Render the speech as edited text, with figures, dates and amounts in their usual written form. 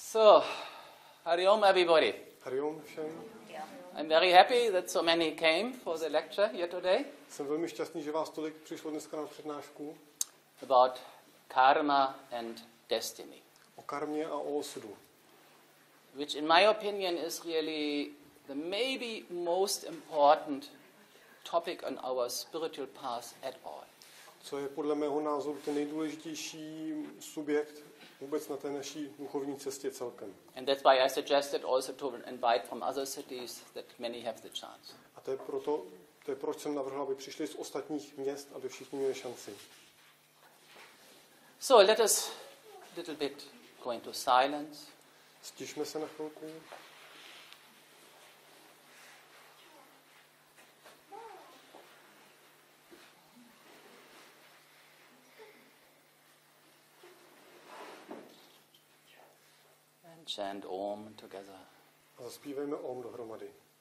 So, Hariom everybody. Hariom všem. I'm very happy that so many came for the lecture here today Jsem velmi šťastný, že vás tolik přišlo dneska na přednášku about karma and destiny, o karmě a o osudu, which in my opinion is really the maybe most important topic on our spiritual path at all. co je podle mého názoru ten nejdůležitější subjekt vůbec na té naší duchovní cestě celkem. And that's why I suggested also to invite from other cities that many have the chance. A to je proč jsem navrhl, aby přišli z ostatních měst, aby všichni měli šanci. So let us a little bit go into silence. Stišme se na chvilku. And chant Om together. A zaspívejme Om dohromady.